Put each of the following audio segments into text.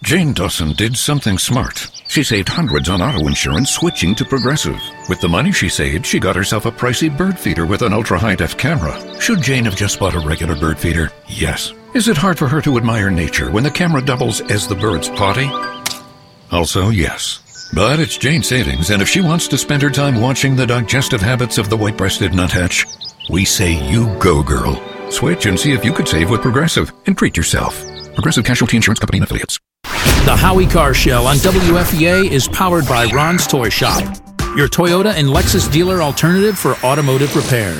Jane Dawson did something smart. She saved hundreds on auto insurance switching to Progressive. With the money she saved, she got herself a pricey bird feeder with an ultra-high-def camera. Should Jane have just bought a regular bird feeder? Yes. Is it hard for her to admire nature when the camera doubles as the bird's potty? Also, yes. But it's Jane's savings, and if she wants to spend her time watching the digestive habits of the white-breasted nuthatch, we say you go, girl. Switch and see if you could save with Progressive and treat yourself. Progressive Casualty Insurance Company and Affiliates. The Howie Carr Show on WFEA is powered by Ron's Toy Shop, your Toyota and Lexus dealer alternative for automotive repairs.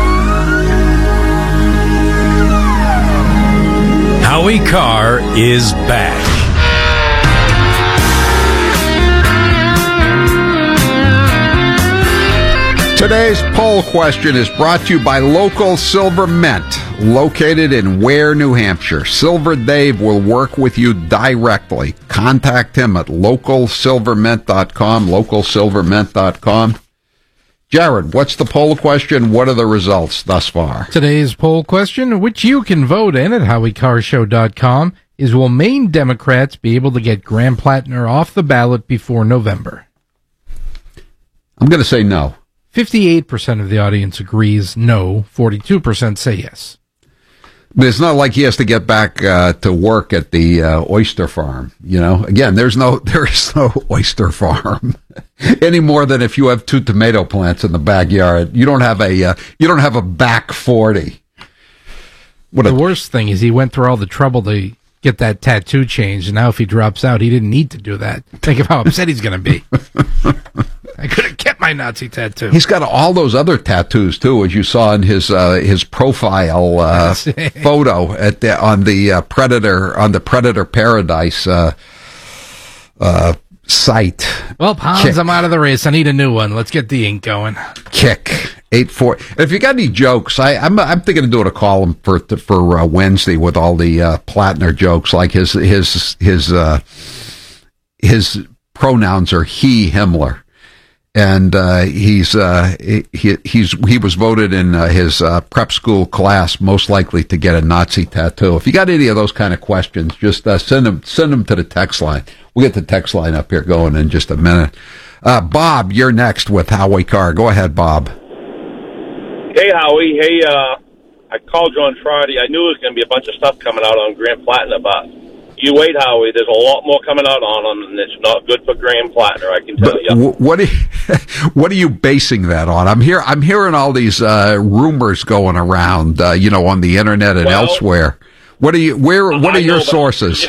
Howie Carr is back. Today's poll question is brought to you by Local Silver Mint, located in Ware, New Hampshire. Silver Dave will work with you directly. Contact him at localsilvermint.com, localsilvermint.com. Jared, what's the poll question? What are the results thus far? Today's poll question, which you can vote in at HowieCarrShow.com, is will Maine Democrats be able to get Graham Plattner off the ballot before November? I'm going to say no. 58% of the audience agrees no, 42% say yes. But it's not like he has to get back to work at the oyster farm. You know, again, there is no oyster farm any more than if you have 2 tomato plants in the backyard. You don't have a back 40. The worst thing is he went through all the trouble to get that tattoo changed, and now if he drops out, he didn't need to do that. Think of how upset he's going to be. I could have kept my Nazi tattoo. He's got all those other tattoos too, as you saw in his profile photo on the Predator Paradise site. Well, Pons, I'm out of the race. I need a new one. Let's get the ink going. Kick 8-4. If you got any jokes, I'm thinking of doing a column for Wednesday with all the Plattner jokes, like his pronouns are he, Himmler. And he was voted in his prep school class most likely to get a Nazi tattoo. If you got any of those kind of questions, just send them to the text line. We'll get the text line up here going in just a minute. Bob, you're next with Howie Carr. Go ahead, Bob. Hey, Howie. Hey, I called you on Friday. I knew there was going to be a bunch of stuff coming out on Graham Plattner, but you wait, Howie. There's a lot more coming out on him, and it's not good for Graham Plattner, I can tell you. What are you basing that on? I'm hearing all these rumors going around, on the internet and elsewhere. What are your sources?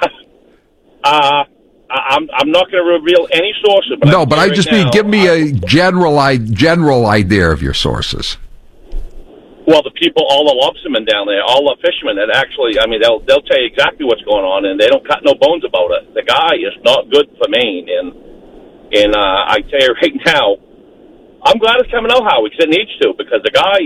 I'm not going to reveal any sources. But no, but I just mean give me a general idea of your sources. Well, the people, all the lobstermen down there, all the fishermen that actually, they'll tell you exactly what's going on, and they don't cut no bones about it. The guy is not good for Maine, and I tell you right now, I'm glad it's coming out, Howie, because it needs to, because the guy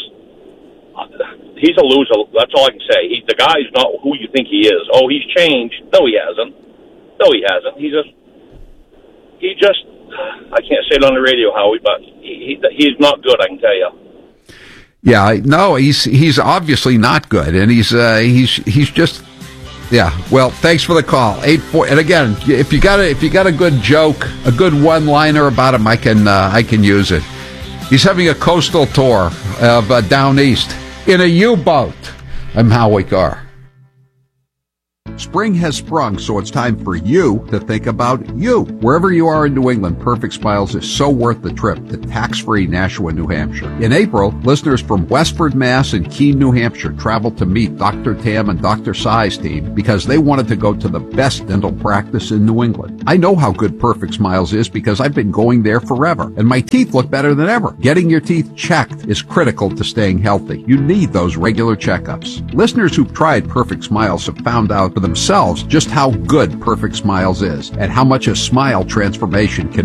he's a loser. That's all I can say. The guy is not who you think he is. Oh, he's changed. No, he hasn't. He just, I can't say it on the radio, Howie, but he's not good, I can tell you. Yeah, no, he's obviously not good, and he's just, yeah. Well, thanks for the call. 8-4, and again, if you got a good joke, a good one-liner about him, I can use it. He's having a coastal tour of down east in a U-boat. I'm Howie Carr. Spring has sprung, so it's time for you to think about you. Wherever you are in New England, Perfect Smiles is so worth the trip to tax-free Nashua, New Hampshire. In April, listeners from Westford, Mass. and Keene, New Hampshire traveled to meet Dr. Tam and Dr. Sai's team because they wanted to go to the best dental practice in New England. I know how good Perfect Smiles is because I've been going there forever, and my teeth look better than ever. Getting your teeth checked is critical to staying healthy. You need those regular checkups. Listeners who've tried Perfect Smiles have found out for themselves just how good Perfect Smiles is and how much a smile transformation can